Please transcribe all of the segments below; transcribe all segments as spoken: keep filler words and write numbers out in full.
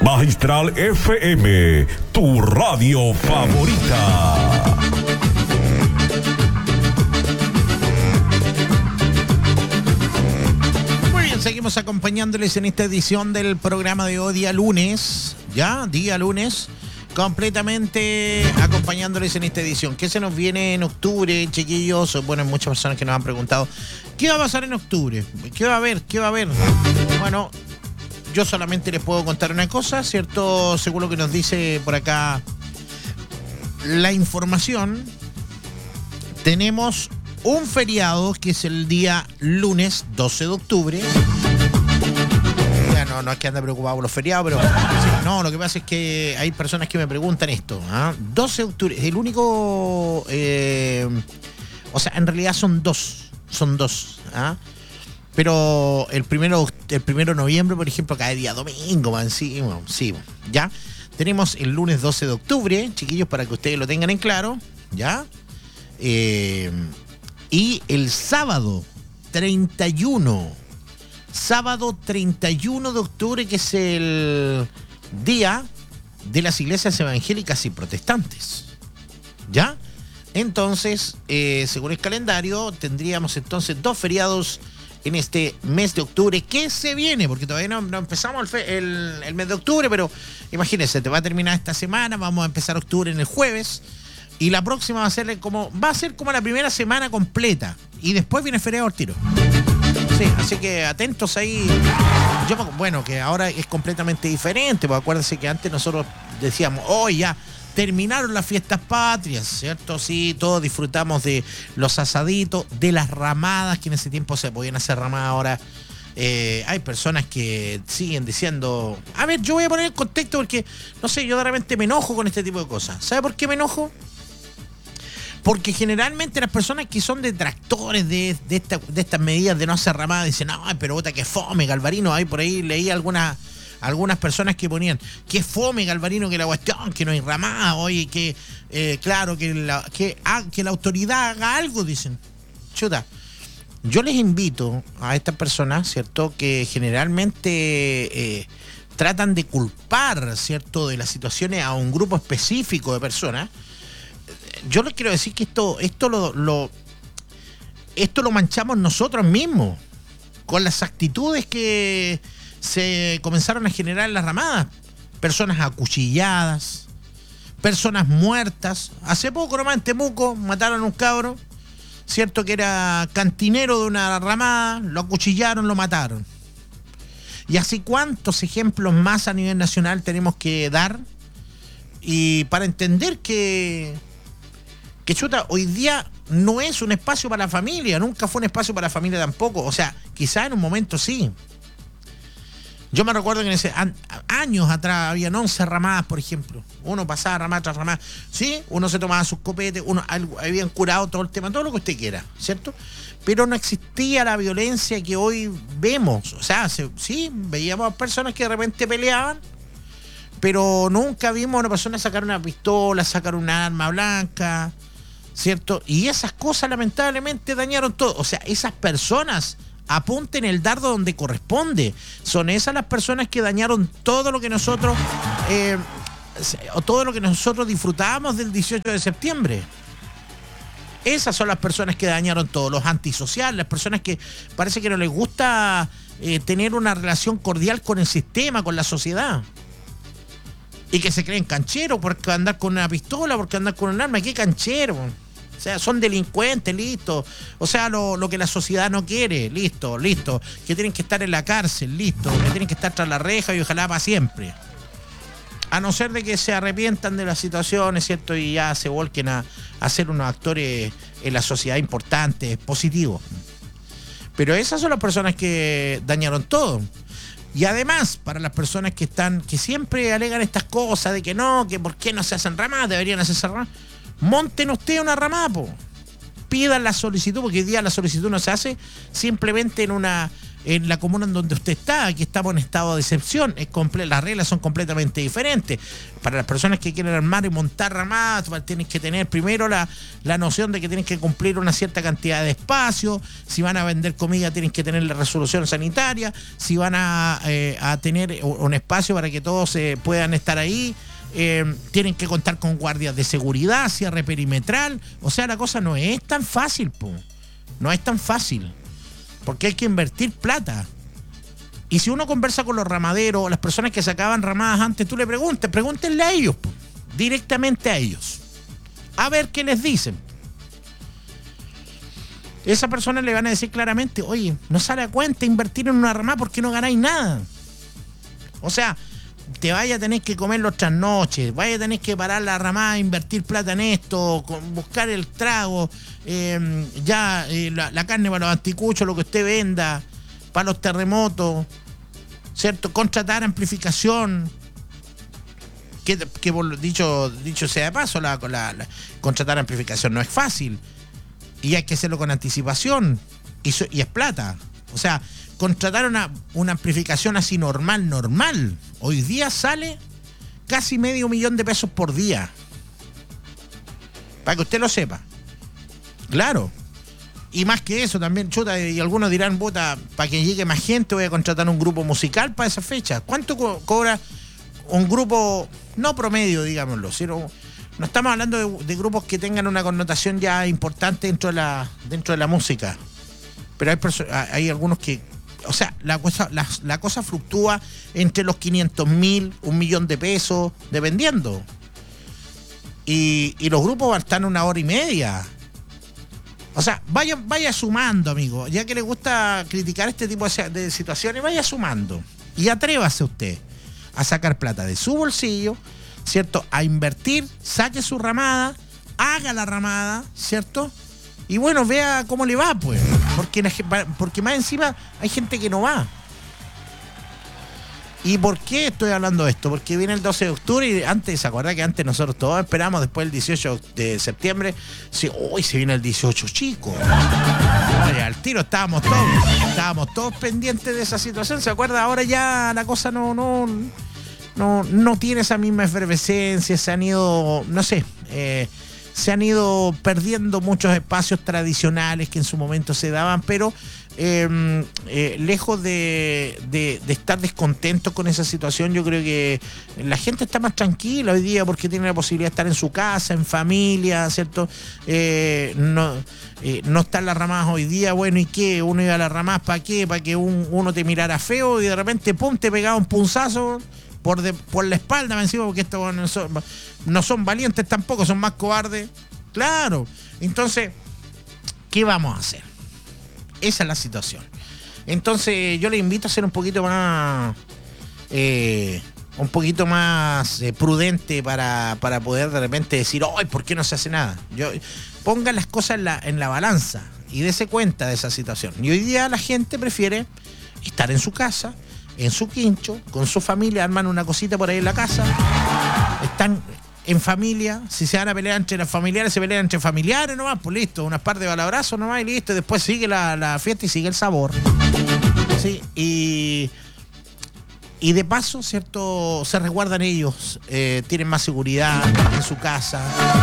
Magistral F M, tu radio favorita. Muy bien, seguimos acompañándoles en esta edición del programa de hoy, día lunes, ya, día lunes, completamente acompañándoles en esta edición. ¿Qué se nos viene en octubre, chiquillos? Bueno, hay muchas personas que nos han preguntado, ¿qué va a pasar en octubre? ¿Qué va a haber? ¿Qué va a haber? Bueno, yo solamente les puedo contar una cosa, ¿cierto? Según lo que nos dice por acá la información, tenemos un feriado que es el día lunes doce de octubre. Ya no, no es que ande preocupado por los feriados, pero sí, no, lo que pasa es que hay personas que me preguntan esto. ¿eh? doce de octubre, es el único, eh, o sea, en realidad son dos, son dos, ¿ah? ¿eh? Pero el primero, el primero de noviembre, por ejemplo, cae día domingo, man, sí, bueno, sí, ya. Tenemos el lunes doce de octubre, chiquillos, para que ustedes lo tengan en claro, ¿ya? Eh, y el sábado treinta y uno, sábado treinta y uno de octubre, que es el día de las iglesias evangélicas y protestantes, ¿ya? Entonces, eh, según el calendario, tendríamos entonces dos feriados en este mes de octubre que se viene, porque todavía no, no empezamos el, fe, el, el mes de octubre, pero imagínense, te va a terminar esta semana, vamos a empezar octubre en el jueves, y la próxima va a ser como, va a ser como la primera semana completa, y después viene feriado al tiro. Sí, así que atentos ahí. Yo, bueno, que ahora es completamente diferente, porque acuérdense que antes nosotros decíamos, oh, ya terminaron las fiestas patrias, ¿cierto? Sí, todos disfrutamos de los asaditos, de las ramadas, que en ese tiempo se podían hacer ramadas. Ahora eh, hay personas que siguen diciendo... A ver, yo voy a poner el contexto porque, no sé, yo de repente me enojo con este tipo de cosas. ¿Sabe por qué me enojo? Porque generalmente las personas que son detractores de, de, esta, de estas medidas de no hacer ramadas dicen, no, pero puta, que fome, Galvarino. Ahí por ahí leí algunas... Algunas personas que ponían, que fome, Galvarino, que la cuestión, que no hay ramada, oye, que, eh, claro, que la, que, ah, que la autoridad haga algo, dicen. Chuta, yo les invito a estas personas, ¿cierto?, que generalmente eh, tratan de culpar, ¿cierto?, de las situaciones a un grupo específico de personas. Yo les quiero decir que esto, esto lo, lo, esto lo manchamos nosotros mismos, con las actitudes que se comenzaron a generar en las ramadas. Personas acuchilladas, personas muertas. Hace poco nomás en Temuco mataron a un cabro, cierto, que era cantinero de una ramada, lo acuchillaron, lo mataron. Y así cuántos ejemplos más a nivel nacional tenemos que dar, y para entender que que chuta, hoy día no es un espacio para la familia, nunca fue un espacio para la familia tampoco. O sea, quizá en un momento sí. Yo me recuerdo que en ese an, años atrás habían once ramadas, por ejemplo. Uno pasaba ramada tras ramada. Sí, uno se tomaba sus copetes, uno algo, habían curado todo el tema, todo lo que usted quiera, ¿cierto? Pero no existía la violencia que hoy vemos. O sea, se, sí, veíamos personas que de repente peleaban, pero nunca vimos a una persona sacar una pistola, sacar un arma blanca, ¿cierto? Y esas cosas lamentablemente dañaron todo. O sea, esas personas apunten el dardo donde corresponde. Son esas las personas que dañaron todo lo que nosotros eh, todo lo que nosotros disfrutábamos del dieciocho de septiembre. Esas son las personas que dañaron todo, los antisociales, las personas que parece que no les gusta eh, tener una relación cordial con el sistema, con la sociedad, y que se creen cancheros porque andar con una pistola, porque andar con un arma. ¿Qué canchero? O sea, son delincuentes, listo. O sea, lo, lo que la sociedad no quiere, listo, listo. Que tienen que estar en la cárcel, listo. Que tienen que estar tras la reja y ojalá para siempre. A no ser de que se arrepientan de las situaciones, ¿cierto? Y ya se volquen a, a ser unos actores en la sociedad importantes, positivos. Pero esas son las personas que dañaron todo. Y además, para las personas que están, que siempre alegan estas cosas de que no, que por qué no se hacen ramadas, deberían hacerse ramadas. Monten usted una ramada, po. Pidan la solicitud, porque hoy día la solicitud no se hace simplemente en una en la comuna en donde usted está. Aquí estamos en estado de excepción. Es comple- las reglas son completamente diferentes. Para las personas que quieren armar y montar ramadas, tienen que tener primero la, la noción de que tienen que cumplir una cierta cantidad de espacio. Si van a vender comida, tienen que tener la resolución sanitaria. Si van a, eh, a tener un espacio para que todos eh, puedan estar ahí, eh, tienen que contar con guardias de seguridad, cierre perimetral. O sea, la cosa no es tan fácil, po. No es tan fácil. Porque hay que invertir plata. Y si uno conversa con los ramaderos, las personas que sacaban ramadas antes, tú le preguntas, pregúntenle a ellos, po, directamente a ellos. A ver qué les dicen. Esa persona le van a decir claramente, oye, no sale a cuenta invertir en una ramada porque no ganáis nada. O sea, te vaya a tener que comer los trasnoches, vaya a tener que parar la ramada, invertir plata en esto, buscar el trago, eh, ya eh, la, la carne para los anticuchos, lo que usted venda, para los terremotos, ¿cierto? Contratar amplificación, que, que por dicho, dicho sea de paso, la, la, la, contratar amplificación no es fácil, y hay que hacerlo con anticipación, y, so, y es plata. O sea, contratar una, una amplificación así normal, normal, hoy día sale casi medio millón de pesos por día. Para que usted lo sepa. Claro. Y más que eso también, chuta, y algunos dirán, puta, para que llegue más gente voy a contratar un grupo musical para esa fecha. ¿Cuánto co- cobra un grupo, no promedio, digámoslo, sino, no estamos hablando de, de grupos que tengan una connotación ya importante dentro de la, dentro de la música? Pero hay, perso- hay algunos que, o sea, la cosa, la, la cosa fluctúa entre los quinientos mil, un millón de pesos, dependiendo. Y, y los grupos están una hora y media. O sea, vaya, vaya sumando, amigo. Ya que le gusta criticar este tipo de, de situaciones, vaya sumando. Y atrévase usted a sacar plata de su bolsillo, ¿cierto? A invertir, saque su ramada, haga la ramada, ¿cierto? Y bueno, vea cómo le va, pues. Porque, porque más encima hay gente que no va. ¿Y por qué estoy hablando de esto? Porque viene el doce de octubre y antes, ¿se acuerda que antes nosotros todos esperamos después del dieciocho de septiembre? Sí, hoy se viene el dieciocho, chico. Oye, al tiro estábamos todos, estábamos todos pendientes de esa situación. ¿Se acuerda? Ahora ya la cosa no, no, no, no tiene esa misma efervescencia, se han ido, no sé, eh, se han ido perdiendo muchos espacios tradicionales que en su momento se daban, pero eh, eh, lejos de, de, de estar descontentos con esa situación, yo creo que la gente está más tranquila hoy día porque tiene la posibilidad de estar en su casa, en familia, ¿cierto? Eh, no, eh, no están las ramadas hoy día, bueno, ¿y qué? Uno iba a las ramadas, ¿para qué? Para que un, uno te mirara feo y de repente, pum, te pegaba un punzazo por, de, por la espalda, me encima, porque estos no son, no son valientes tampoco, son más cobardes. Claro. Entonces, ¿qué vamos a hacer? Esa es la situación. Entonces, yo le invito a ser un poquito más eh, un poquito más eh, prudente para, para poder de repente decir, ¡ay, ¿por qué no se hace nada? Yo, ponga las cosas en la, en la balanza y dése cuenta de esa situación. Y hoy día la gente prefiere estar en su casa, en su quincho, con su familia, arman una cosita por ahí en la casa, están en familia. Si se van a pelear entre las familiares, se pelean entre familiares nomás, pues listo, unas par de balabrazos nomás y listo, y después sigue la, la fiesta y sigue el sabor. Sí, y, y de paso, ¿cierto? Se resguardan ellos, eh, tienen más seguridad en su casa.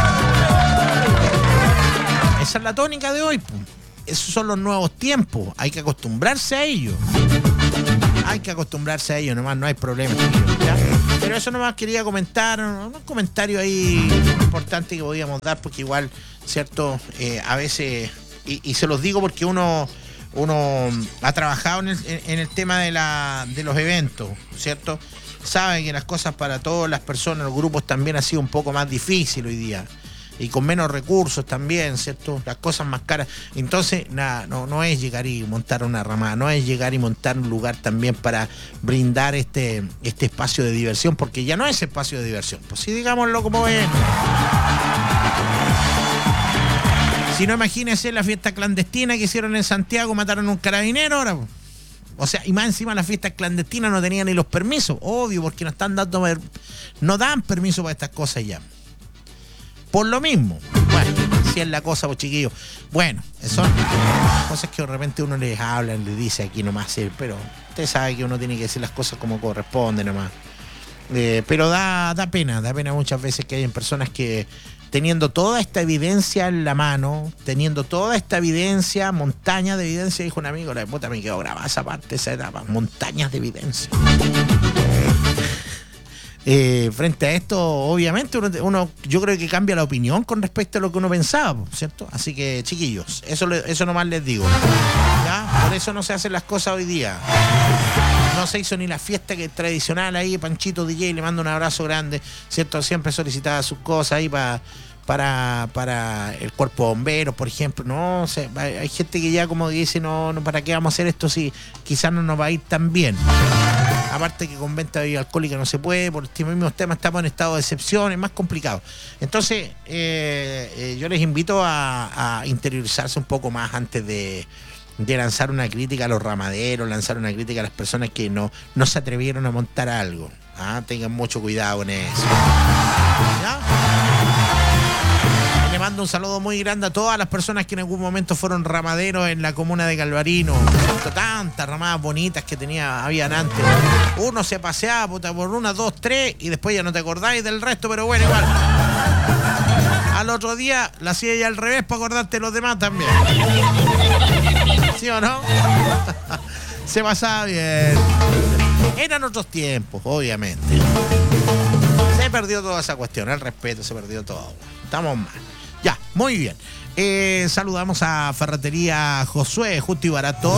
Esa es la tónica de hoy, pues. Esos son los nuevos tiempos, hay que acostumbrarse a ellos. Hay que acostumbrarse a ellos, nomás no hay problema, ¿ya? Pero eso nomás quería comentar, un comentario ahí importante que podíamos dar, porque igual, ¿cierto? Eh, a veces, y, y se los digo porque uno, uno ha trabajado en el, en el tema de, la, de los eventos, ¿cierto? Sabe que las cosas para todas las personas, los grupos también ha sido un poco más difícil hoy día. Y con menos recursos también, ¿cierto? Las cosas más caras. Entonces, nada, no, no es llegar y montar una ramada, no es llegar y montar un lugar también para brindar este, este espacio de diversión, porque ya no es espacio de diversión. Pues sí, digámoslo como es. Si no, imagínense la fiesta clandestina que hicieron en Santiago, mataron a un carabinero ahora. O sea, y más encima las fiestas clandestinas no tenían ni los permisos, obvio, porque no están dando, no dan permiso para estas cosas ya. Por lo mismo. Bueno, así es la cosa, pues chiquillos. Bueno, son cosas que de repente uno les habla, les dice aquí nomás, pero usted sabe que uno tiene que decir las cosas como corresponde nomás. Eh, pero da, da pena, da pena muchas veces que hayan personas que teniendo toda esta evidencia en la mano, teniendo toda esta evidencia, montañas de evidencia, dijo un amigo, la puta me quedó grabada esa parte, esa etapa, montañas de evidencia. Eh, frente a esto, obviamente, uno, uno yo creo que cambia la opinión con respecto a lo que uno pensaba, ¿cierto? Así que, chiquillos, eso, eso nomás les digo. ¿Ya? Por eso no se hacen las cosas hoy día. No se hizo ni la fiesta que tradicional ahí, Panchito D J, le mando un abrazo grande, ¿cierto? Siempre solicitaba sus cosas ahí para... Para, para el cuerpo de bomberos, por ejemplo. No, o sea, hay gente que ya como dice, no, no, ¿para qué vamos a hacer esto si quizás no nos va a ir tan bien? Aparte que con venta de bebida alcohólica no se puede, por estos mismos temas estamos en estado de excepción, es más complicado. Entonces, eh, eh, yo les invito a, a interiorizarse un poco más antes de, de lanzar una crítica a los ramaderos, lanzar una crítica a las personas que no, no se atrevieron a montar algo. ¿Ah? Tengan mucho cuidado con eso. ¿Ya? Le mando un saludo muy grande a todas las personas que en algún momento fueron ramaderos en la comuna de Galvarino. Tantas ramadas bonitas que tenía, habían antes. Uno se paseaba puta, por una, dos, tres y después ya no te acordáis del resto, pero bueno, igual. Al otro día la hacía ya al revés para acordarte de los demás también. ¿Sí o no? Se pasaba bien. Eran otros tiempos, obviamente. Se perdió toda esa cuestión, el respeto, se perdió todo. Estamos mal. Ya, muy bien. Eh, saludamos a Ferretería Josué, justo y barato.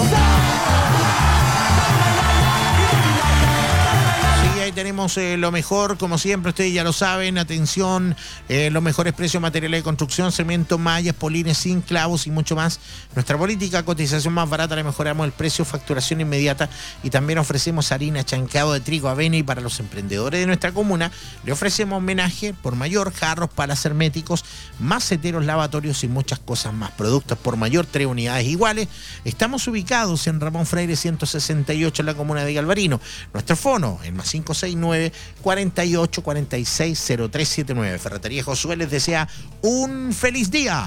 Sí, ahí tenemos eh, lo mejor, como siempre, ustedes ya lo saben. Atención, eh, los mejores precios materiales de construcción, cemento, mallas, polines, zinc, clavos y mucho más. Nuestra política, cotización más barata, le mejoramos el precio, facturación inmediata y también ofrecemos harina, chancado de trigo, avena y para los emprendedores de nuestra comuna le ofrecemos homenaje por mayor, jarros, palas herméticos, maceteros, lavatorios y muchas cosas más. Productos por mayor, tres unidades iguales. Estamos ubicados en Ramón Freire ciento sesenta y ocho en la comuna de Galvarino. Nuestro fono, el más cinco seis nueve, cuarenta y ocho, cuarenta y seis, cero tres siete nueve. Ferretería Josué les desea un feliz día.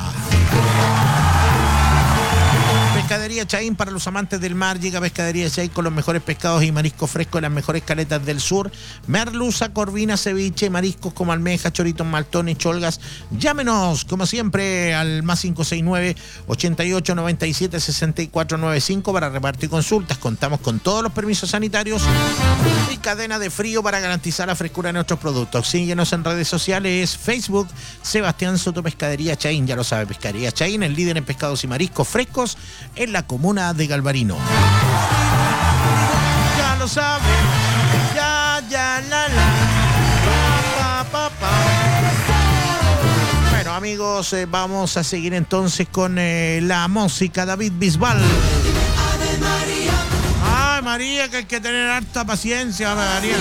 Pescadería Chaín para los amantes del mar. Llega Pescadería Chaín con los mejores pescados y mariscos frescos de las mejores caletas del sur. Merluza, corvina, ceviche, mariscos como almejas, choritos, maltones, cholgas. Llámenos, como siempre, al más cinco seis nueve, ochenta y ocho, noventa y siete, sesenta y cuatro noventa y cinco para repartir consultas. Contamos con todos los permisos sanitarios y cadena de frío para garantizar la frescura de nuestros productos. Síguenos en redes sociales, Facebook, Sebastián Soto Pescadería Chaín. Ya lo sabe, Pescadería Chaín, el líder en pescados y mariscos frescos en la comuna de Galvarino. Ya lo sabe, ya, ya, la, la, pa, pa, pa. Bueno, amigos, eh, vamos a seguir entonces con eh, la música. David Bisbal. Ay, María, que hay que tener harta paciencia, María.